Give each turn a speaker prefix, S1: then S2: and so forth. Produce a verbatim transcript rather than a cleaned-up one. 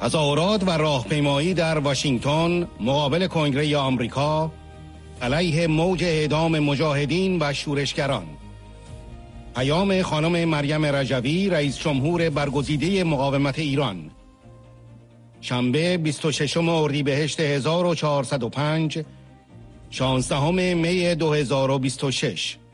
S1: تظاهرات و راهپیمایی در واشنگتن مقابل کنگره آمریکا علیه موج اعدام مجاهدین و شورشگران. پیام خانم مریم رجوی رئیس جمهور برگزیده مقاومت ایران. شنبه بیست و ششم اردیبهشت هزار و چهارصد و پنج، شانزدهم می دو هزار و بیست و شش.